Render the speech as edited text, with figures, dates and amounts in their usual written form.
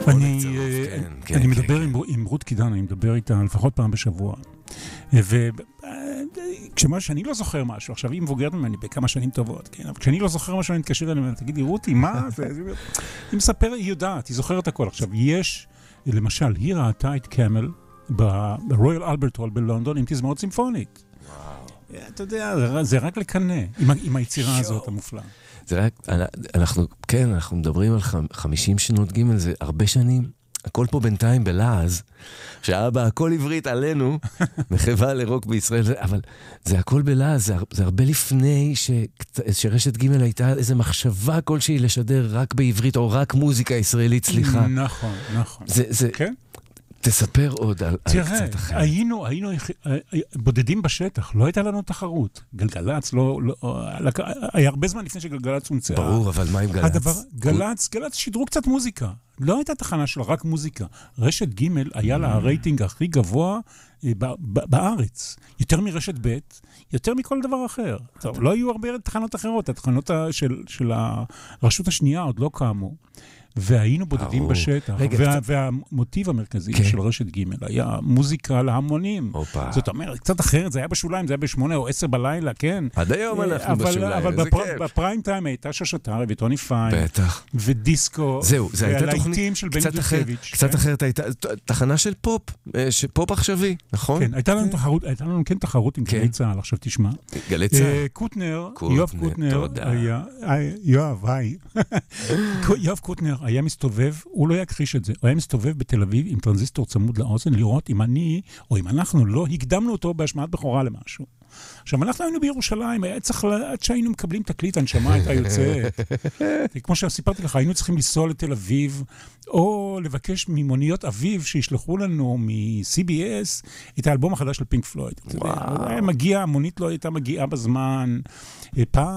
אני מדבר עם רות קידן, אני מדבר איתה לפחות פעם בשבוע. וכשמה שאני לא זוכר משהו, עכשיו היא מבוגרת ממני בכמה שנים טובות, כן? אבל כשאני לא זוכר משהו, אני מתקשר אליי, תגידי, רותי, מה? היא מספרת, היא יודעת, היא זוכרת הכל. עכשיו, יש, למשל, היא ראתה את קמל ברויאל אלברט הול בלונדון עם תזמורת סימפונית. אתה יודע, זה רק לקנה עם היצירה הזאת המופלאה. זה רק, אנחנו מדברים על 50 שנות ג' זה הרבה שנים. הכל פה בינתיים בלעז, שהאבא הכל עברית עלינו, מחווה לרוק בישראל, אבל זה הכל בלעז, זה הרבה לפני שרשת ג' הייתה איזו מחשבה כלשהי לשדר רק בעברית, או רק מוזיקה ישראלית, סליחה. נכון. כן? תספר עוד על קצת אחר. תראה, היינו בודדים בשטח, לא הייתה לנו תחרות. גלגלץ, היה הרבה זמן לפני שגלגלץ הומצאה. ברור, אבל מה עם גלץ? גלץ שידרו קצת מוזיקה. לא הייתה תחנה של רק מוזיקה. רשת ג' היה לה הרייטינג הכי גבוה בארץ. יותר מרשת ב', יותר מכל דבר אחר. טוב, לא היו הרבה תחנות אחרות. התחנות של הרשות השנייה עוד לא קמו. והיינו בודדים בשטח, והמוטיב המרכזי של רשת ג' היה מוזיקה להמונים. זאת אומרת, קצת אחרת, זה היה בשוליים, זה היה ב8 או 10 בלילה, כן. עד היום אנחנו בשוליים, אבל בפריים טיים הייתה ששטרי וטוני פיין, ודיסקו, והלהיטים של בני דוסקביץ'. קצת אחרת הייתה תחנה של פופ, פופ עכשווי, נכון? כן, הייתה לנו כן תחרות עם גלי צהל, עכשיו תשמע. גלי צהל. יואב קוטנר, יואב קוטנר היה מסתובב, הוא לא יכחיש את זה, הוא היה מסתובב בתל אביב עם טרנזיסטור צמוד לאוזן, לראות אם אני, או אם אנחנו לא, הקדמנו אותו בהשמעת בכורה למשהו. עכשיו, אנחנו היינו בירושלים, היה צריך, עד שהיינו מקבלים תקליט, הנשמה הייתה יוצאת. כמו שסיפרתי לך, היינו צריכים לנסוע לתל אביב, או לבקש ממוניות אביב, שישלחו לנו מ-CBS, את האלבום החדש של פינק פלויד. מגיע, המונית לא הייתה מגיעה בזמן, פעם,